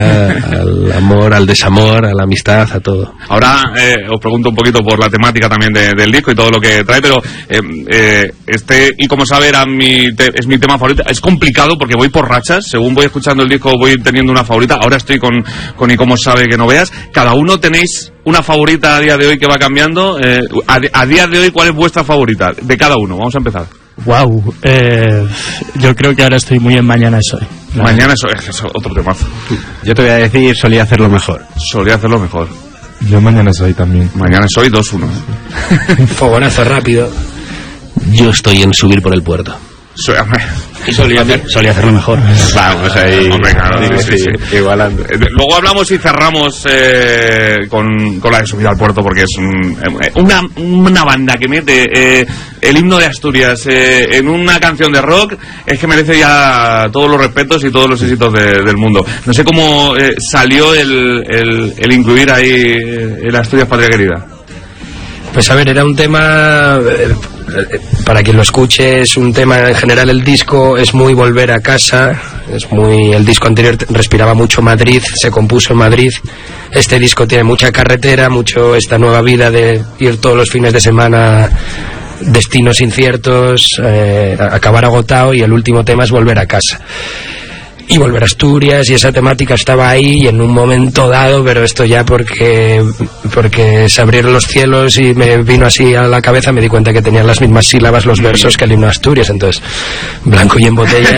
al amor, al desamor, a la amistad, a todo. Ahora os pregunto un poquito por la temática también del disco y todo lo que trae, pero y como sabe es mi tema favorito. Es complicado porque voy por rachas, según voy escuchando el disco voy teniendo una favorita. Ahora estoy con y como sabe que no veas. Cada uno tenéis una favorita a día de hoy que va cambiando. A día de hoy, ¿cuál es vuestra favorita de cada uno? Vamos a empezar. Wow, yo creo que ahora estoy muy en Mañana es hoy. Mañana es otro temazo. Yo te voy a decir Solía hacerlo mejor. Solía hacerlo mejor. Yo Mañana es hoy también. Mañana es hoy 2-1. Fogonazo rápido. Yo estoy en Subir por el puerto. Solía hacerlo mejor. Vamos ahí. Hombre, claro, sí. Igualando. Luego hablamos y cerramos con la de Subir al puerto, porque es una banda que mete el himno de Asturias en una canción de rock. Es que merece ya todos los respetos y todos los éxitos del mundo. No sé cómo salió el incluir ahí el Asturias Patria Querida. Pues a ver, era un tema, para quien lo escuche, es un tema, en general el disco es muy volver a casa, el disco anterior respiraba mucho Madrid, se compuso en Madrid. Este disco tiene mucha carretera, mucho esta nueva vida de ir todos los fines de semana, destinos inciertos, acabar agotado, y el último tema es volver a casa. Y volver a Asturias, y esa temática estaba ahí, y en un momento dado, pero esto ya porque se abrieron los cielos y me vino así a la cabeza, me di cuenta que tenían las mismas sílabas los versos que el himno de Asturias, entonces blanco y en botella.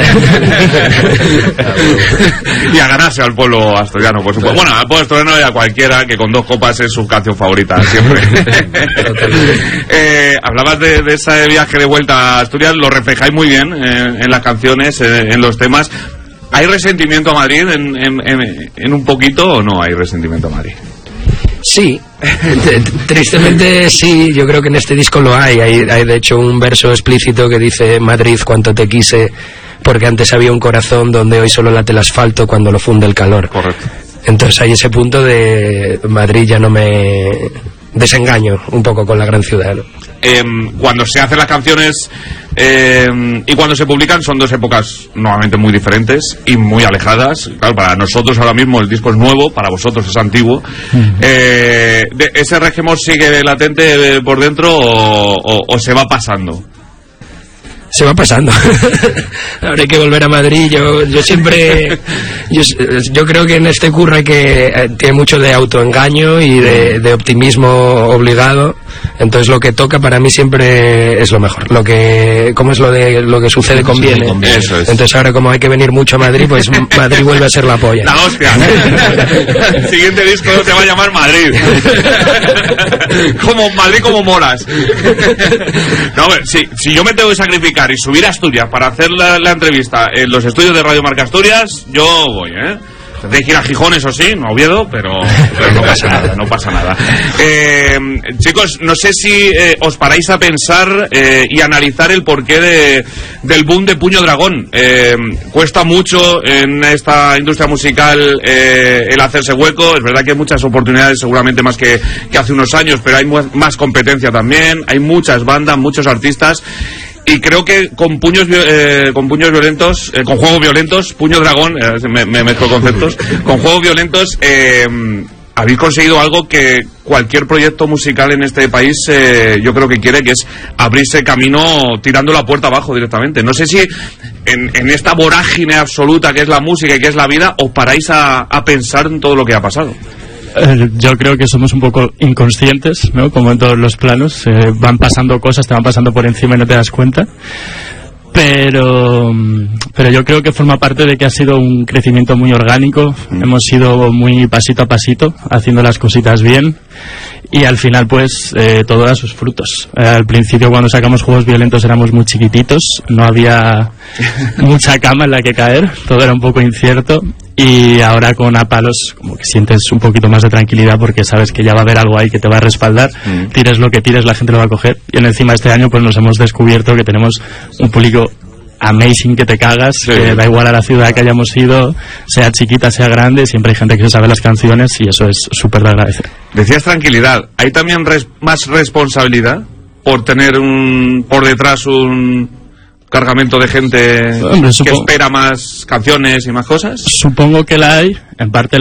Y a ganarse al pueblo asturiano, por supuesto. Bueno, al pueblo asturiano y a cualquiera que con 2 copas es su canción favorita siempre. Hablabas de ese viaje de vuelta a Asturias, lo reflejáis muy bien en las canciones, en los temas. ¿Hay resentimiento a Madrid en un poquito o no hay resentimiento a Madrid? Sí, tristemente sí, yo creo que en este disco lo hay de hecho un verso explícito que dice: Madrid, cuánto te quise, porque antes había un corazón donde hoy solo late el asfalto cuando lo funde el calor. Correcto. Entonces hay ese punto de Madrid, ya no me desengaño un poco con la gran ciudad, ¿no? Cuando se hacen las canciones y cuando se publican son 2 épocas nuevamente muy diferentes y muy alejadas. Claro, para nosotros ahora mismo el disco es nuevo, para vosotros es antiguo. ¿Ese régimen sigue latente por dentro o se va pasando? Se va pasando. Ahora hay que volver a Madrid. Yo siempre yo creo que en este curro que tiene mucho de autoengaño y de optimismo obligado. Entonces lo que toca para mí siempre es lo mejor. ¿Cómo es lo que sucede conviene? Eso es. Entonces ahora, como hay que venir mucho a Madrid, pues Madrid vuelve a ser la polla. La hostia. El siguiente disco se va a llamar Madrid. Como Madrid como molas. No, si yo me tengo que sacrificar y subir a Asturias para hacer la entrevista en los estudios de Radio Marca Asturias, yo voy, Tendré que ir a Gijón, eso sí, no a Oviedo, pero no pasa nada. Chicos, no sé si os paráis a pensar y analizar el porqué del boom de Puño Dragón. Cuesta mucho en esta industria musical el hacerse hueco. Es verdad que hay muchas oportunidades, seguramente más que hace unos años, pero hay más competencia también, hay muchas bandas, muchos artistas. Y creo que con puños violentos, con juegos violentos, Puño Dragón, me mezclo conceptos, con juegos violentos, habéis conseguido algo que cualquier proyecto musical en este país yo creo que quiere, que es abrirse camino tirando la puerta abajo directamente. No sé si en esta vorágine absoluta que es la música y que es la vida, os paráis a pensar en todo lo que ha pasado. Yo creo que somos un poco inconscientes, ¿no? Como en todos los planos, van pasando cosas, te van pasando por encima y no te das cuenta. Pero yo creo que forma parte de que ha sido un crecimiento muy orgánico. Hemos ido muy pasito a pasito, haciendo las cositas bien, y al final pues todo da sus frutos. Al principio, cuando sacamos Juegos Violentos, éramos muy chiquititos, no había mucha cama en la que caer, todo era un poco incierto, y ahora con A Palos como que sientes un poquito más de tranquilidad porque sabes que ya va a haber algo ahí que te va a respaldar. Tires lo que tires, la gente lo va a coger. Y encima este año pues nos hemos descubierto que tenemos un público amazing que te cagas, sí. Que da igual a la ciudad que hayamos ido, sea chiquita, sea grande, siempre hay gente que se sabe las canciones y eso es súper de agradecer. Decías tranquilidad, ¿hay también más responsabilidad por tener por detrás un cargamento de gente que espera más canciones y más cosas? Supongo que la hay, en parte